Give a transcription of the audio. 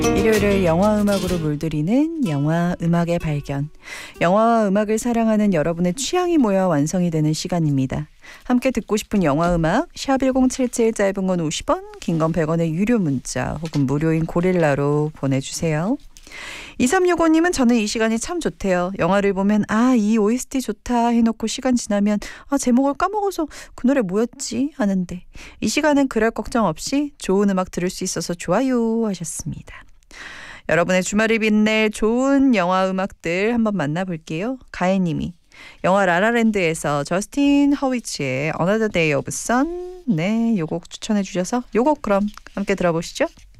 일요일을 영화 음악으로 물들이는 영화 음악의 발견. 영화와 음악을 사랑하는 여러분의 취향이 모여 완성이 되는 시간입니다. 함께 듣고 싶은 영화 음악 샵 1077 짧은 건 50원, 긴 건 100원의 유료 문자 혹은 무료인 고릴라로 보내주세요. 2365님은 저는 이 시간이 참 좋대요. 영화를 보면 이 OST 좋다 해놓고 시간 지나면 제목을 까먹어서 그 노래 뭐였지 하는데 이 시간은 그럴 걱정 없이 좋은 음악 들을 수 있어서 좋아요 하셨습니다. 여러분의 주말을 빛낼 좋은 영화 음악들 한번 만나볼게요. 가혜님이 영화 라라랜드에서 저스틴 허위츠의 Another Day of Sun, 네, 요 곡 추천해 주셔서 요 곡 그럼 함께 들어보시죠.